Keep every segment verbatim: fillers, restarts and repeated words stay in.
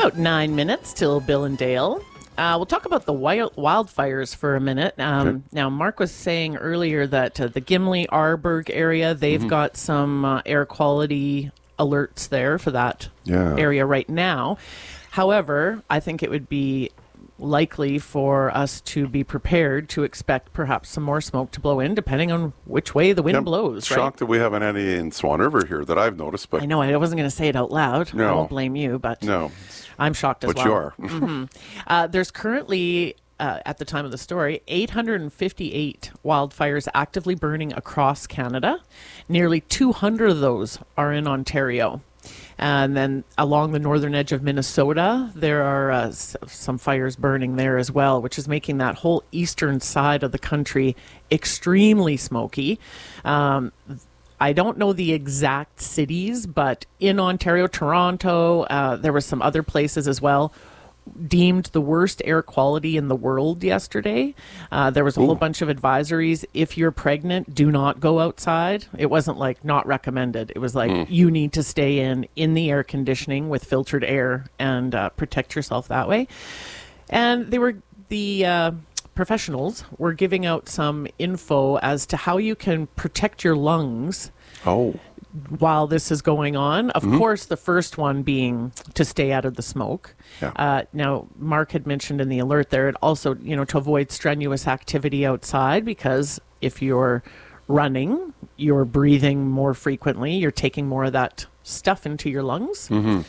About nine minutes till Bill and Dale. Uh, we'll talk about the wild, wildfires for a minute. Um, Okay. Now, Mark was saying earlier that uh, the Gimli, Arborg area, they've Mm-hmm. got some uh, air quality alerts there for that Yeah. area right now. However, I think it would be likely for us to be prepared to expect perhaps some more smoke to blow in, depending on which way the wind I'm blows. Right? shocked that we haven't any in Swan River here that I've noticed, but I know I wasn't going to say it out loud. I No. won't blame you, but no. I'm shocked as But well. you are. Mm-hmm. Uh, there's currently, uh, at the time of the story, eight hundred fifty-eight wildfires actively burning across Canada. Nearly two hundred of those are in Ontario. And then along the northern edge of Minnesota, there are uh, s- some fires burning there as well, which is making that whole eastern side of the country extremely smoky. Um, I don't know the exact cities, but in Ontario, Toronto, uh, there were some other places as well, deemed the worst air quality in the world yesterday. Uh, there was a whole bunch of advisories. If you're pregnant, do not go outside. It wasn't like not recommended. It was like you need to stay in, in the air conditioning with filtered air and uh, protect yourself that way. And they were, the uh, professionals were giving out some info as to how you can protect your lungs Oh. while this is going on. Of course, the first one being to stay out of the smoke. Yeah. Uh, now, Mark had mentioned in the alert there, it also, you know, to avoid strenuous activity outside, because if you're running, you're breathing more frequently, you're taking more of that stuff into your lungs.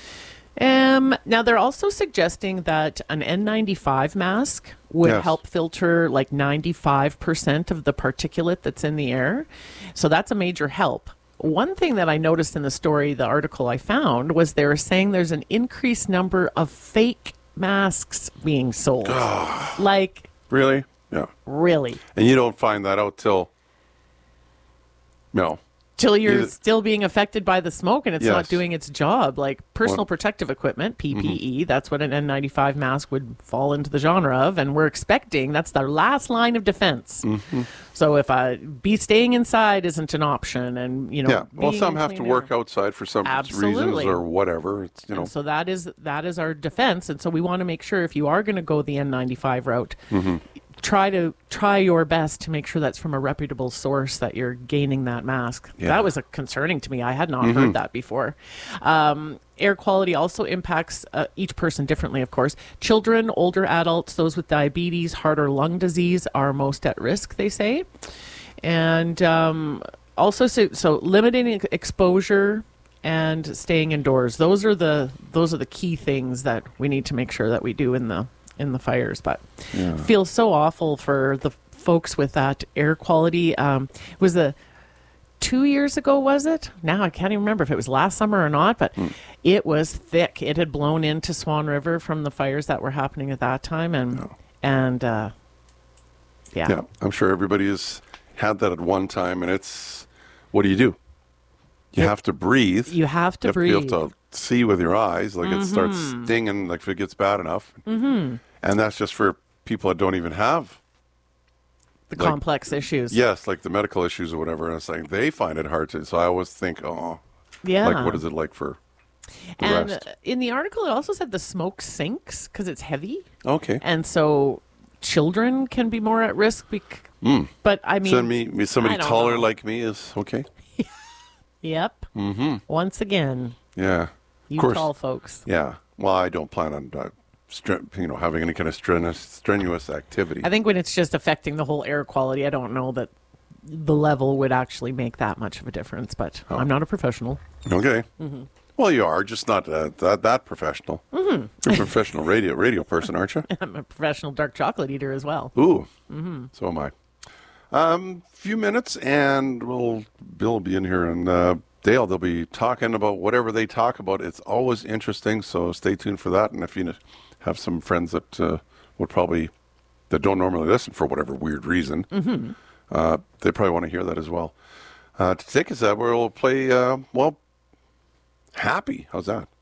Um, now, they're also suggesting that an N ninety-five mask would Yes. help filter like ninety-five percent of the particulate that's in the air. So that's a major help. One thing that I noticed in the story, the article I found, was they were saying there's an increased number of fake masks being sold. Like, Really? Yeah. really? And you don't find that out till no. Till you're Either- still being affected by the smoke and it's not Yes. doing its job. Like personal Well- Mm-hmm. protective equipment, P P E, that's what an N ninety-five mask would fall into the genre of. And we're expecting that's the last line of defense. Mm-hmm. So if uh, be staying inside isn't an option, and, you know, Yeah. Well, being some in have to clean work air. outside for some Absolutely. reasons or whatever. It's you know. And so that is that is our defense, and so we want to make sure if you are going to go the N ninety-five route, Mm-hmm. try to try your best to make sure that's from a reputable source that you're gaining that mask. Yeah. That was uh, concerning to me. I had not Mm-hmm. heard that before. Um, air quality also impacts uh, each person differently, of course. Children, older adults, those with diabetes, heart or lung disease are most at risk, they say. And um, also, so, so limiting ex- exposure and staying indoors. Those are the those are the key things that we need to make sure that we do in the in the fires. But Yeah. feels so awful for the folks with that air quality. Um, it was a two years ago, was it? Now I can't even remember if it was last summer or not, but it was thick. It had blown into Swan River from the fires that were happening at that time, and and uh, yeah. Yeah, I'm sure everybody has had that at one time, and it's what do you do? You Yep. have to breathe. You have to you have breathe. to be able to see with your eyes, like it starts stinging, like if it gets bad enough. Mm-hmm. And that's just for people that don't even have, the like- complex issues. yes, like the medical issues or whatever. And it's like they find it hard to. So I always think, oh, Yeah. like what is it like for the And rest? uh, in the article, it also said the smoke sinks because it's heavy. Okay. And so children can be more at risk. Bec- But I mean, Send me somebody I don't taller know. like me is okay. Yep. Mm-hmm. Once again, Yeah. you of course. tall folks. Yeah. Well, I don't plan on, uh, stren- you know, having any kind of strenuous, strenuous activity. I think when it's just affecting the whole air quality, I don't know that the level would actually make that much of a difference. But Oh. I'm not a professional. Okay. Mm-hmm. Well, you are just not uh, that that professional. Mm-hmm. You're a professional radio radio person, aren't you? I'm a professional dark chocolate eater as well. Ooh. Mm-hmm. So am I. Um, few minutes, and we'll Bill will be in here, and uh, Dale. They'll be talking about whatever they talk about. It's always interesting, so stay tuned for that. And if you have some friends that uh, would probably that don't normally listen for whatever weird reason, mm-hmm. uh, they probably want to hear that as well. Uh, to take us out, we'll play. Uh, well, Happy. How's that?